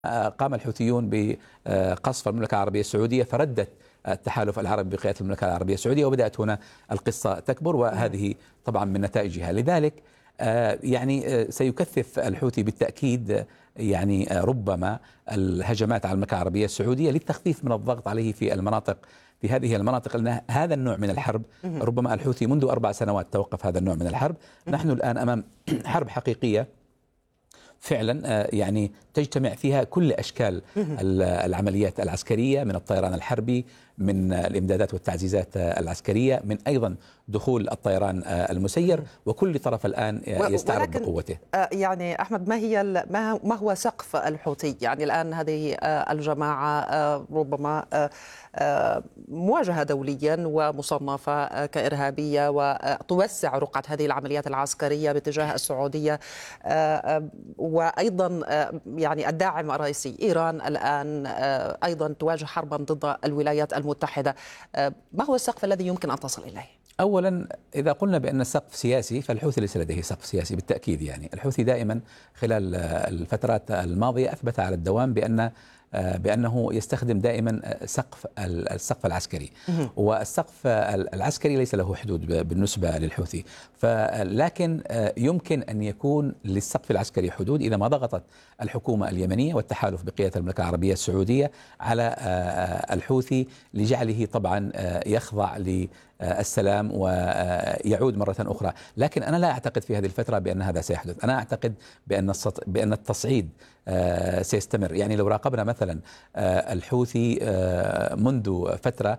قام الحوثيون بقصف المملكة العربية السعودية، فردت التحالف العربي بقيادة المملكة العربية السعودية، وبدأت هنا القصة تكبر، وهذه طبعا من نتائجها. لذلك سيكثف الحوثي بالتأكيد ربما الهجمات على المملكة العربية السعودية للتخفيف من الضغط عليه في هذه المناطق، لأن هذا النوع من الحرب ربما الحوثي منذ 4 سنوات توقف هذا النوع من الحرب. نحن الآن أمام حرب حقيقية فعلا تجتمع فيها كل أشكال العمليات العسكرية، من الطيران الحربي، من الإمدادات والتعزيزات العسكرية، من أيضا دخول الطيران المسير، وكل طرف الآن يستعرض بقوته. أحمد، ما هو سقف الحوثي؟ الآن هذه الجماعة ربما مواجهة دوليا ومصنفة كإرهابية، وتوسع رقعة هذه العمليات العسكرية باتجاه السعودية، وأيضا الداعم الرئيسي إيران الآن أيضا تواجه حربا ضد الولايات المتحدة. ما هو السقف الذي يمكن أن تصل إليه؟ أولا، إذا قلنا بأن السقف سياسي، فالحوثي ليس لديه سقف سياسي بالتأكيد. الحوثي دائما خلال الفترات الماضية أثبت على الدوام بأنه يستخدم دائما السقف العسكري، والسقف العسكري ليس له حدود بالنسبة للحوثي، لكن يمكن أن يكون للسقف العسكري حدود إذا ما ضغطت الحكومة اليمنية والتحالف بقيادة المملكة العربية السعودية على الحوثي لجعله طبعا يخضع للسلام ويعود مرة أخرى. لكن أنا لا أعتقد في هذه الفترة بأن هذا سيحدث. أنا أعتقد بأن التصعيد سيستمر. لو راقبنا مثلا الحوثي منذ فترة،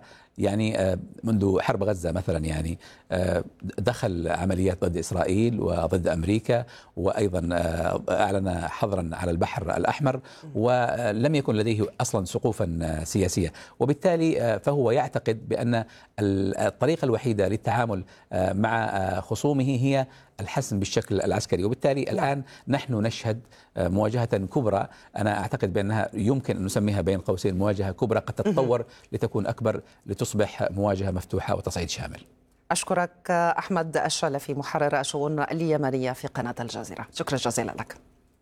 منذ حرب غزة مثلا، دخل عمليات ضد إسرائيل وضد أمريكا، وأيضا أعلن حظرا على البحر الأحمر، ولم يكن لديه أصلا سقوفا سياسية، وبالتالي فهو يعتقد بأن الطريقة الوحيدة للتعامل مع خصومه هي الحسم بالشكل العسكري. وبالتالي الآن نحن نشهد مواجهة كبرى. أنا أعتقد بأنها يمكن أن نسميها بين قوسين مواجهة كبرى، قد تتطور لتكون أكبر، لتصبح مواجهة مفتوحة وتصعيد شامل. أشكرك أحمد الشلفي، محرر الشؤون اليمنية في قناة الجزيرة. شكرا جزيلا لك.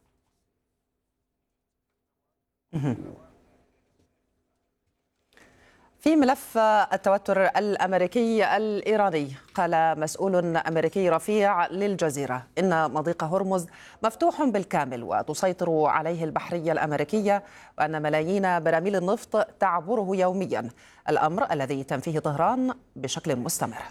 في ملف التوتر الأمريكي الإيراني، قال مسؤول أمريكي رفيع للجزيرة إن مضيق هرمز مفتوح بالكامل وتسيطر عليه البحرية الأمريكية، وأن ملايين براميل النفط تعبره يوميا، الأمر الذي تنفيه طهران بشكل مستمر.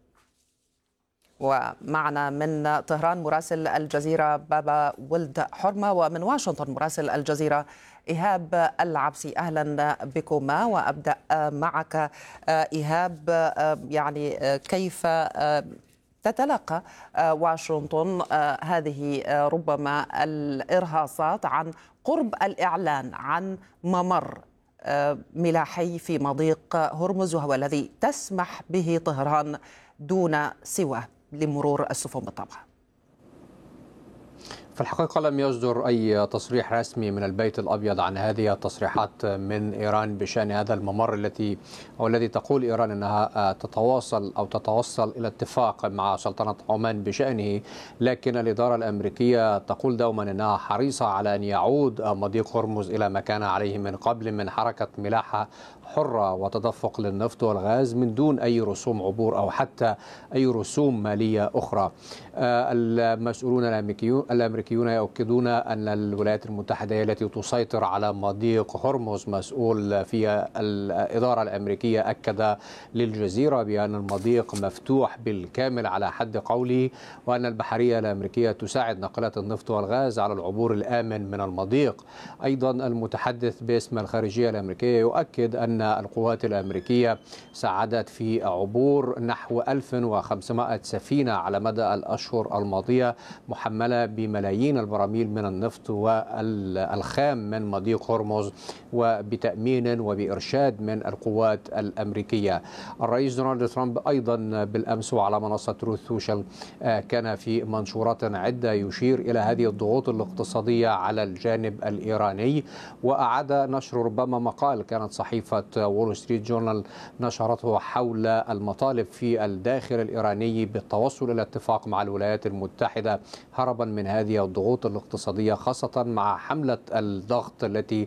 ومعنا من طهران مراسل الجزيرة بابا ولد حرمة، ومن واشنطن مراسل الجزيرة إيهاب العبسي. أهلا بكما، وأبدأ معك إيهاب. كيف تتلقى واشنطن هذه ربما الإرهاصات عن قرب الإعلان عن ممر ملاحي في مضيق هرمز، وهو الذي تسمح به طهران دون سوى لمرور السفن بالطبع؟ في الحقيقة لم يصدر أي تصريح رسمي من البيت الأبيض عن هذه التصريحات من إيران بشأن هذا الممر الذي تقول إيران أنها تتوصل إلى اتفاق مع سلطنة عمان بشأنه. لكن الإدارة الأمريكية تقول دوما أنها حريصة على أن يعود مضيق هرمز إلى ما كان عليه من قبل، من حركة ملاحة حرة وتدفق للنفط والغاز من دون أي رسوم عبور أو حتى أي رسوم مالية أخرى. المسؤولون الأمريكيون يؤكدون أن الولايات المتحدة هي التي تسيطر على مضيق هرمز. مسؤول في الإدارة الأمريكية أكد للجزيرة بأن المضيق مفتوح بالكامل على حد قوله، وأن البحرية الأمريكية تساعد ناقلات النفط والغاز على العبور الآمن من المضيق. أيضا المتحدث باسم الخارجية الأمريكية يؤكد أن القوات الأمريكية ساعدت في عبور نحو 1500 سفينة على مدى الأشهر الماضية، محملة بملايين البراميل من النفط والخام من مضيق هرمز، وبتأمين وبإرشاد من القوات الأمريكية. الرئيس دونالد ترامب أيضا بالأمس وعلى منصة تروث سوشيال كان في منشورات عدة يشير إلى هذه الضغوط الاقتصادية على الجانب الإيراني، وأعاد نشر ربما مقال كانت صحيفة وول ستريت جورنال نشرته حول المطالب في الداخل الإيراني بالتوصل إلى اتفاق مع الولايات المتحدة هربا من هذه الضغوط الاقتصادية، خاصة مع حملة الضغط التي